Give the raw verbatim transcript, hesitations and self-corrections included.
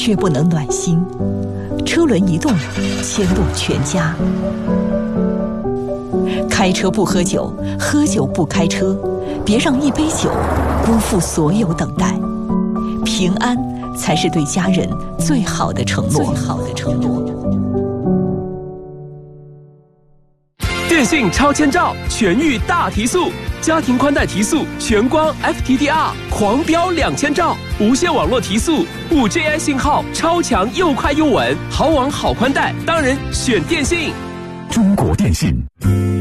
却不能暖心。车轮一动，牵动全家。开车不喝酒，喝酒不开车，别让一杯酒辜负所有等待。平安才是对家人最好的承诺。最好的承诺。 电信超千兆，全域大提速，家庭宽带提速，全光 F T D R 狂飙两千兆，无线网络提速，五 G I 信号超强又快又稳，好网好宽带，当然选电信。 中国电信。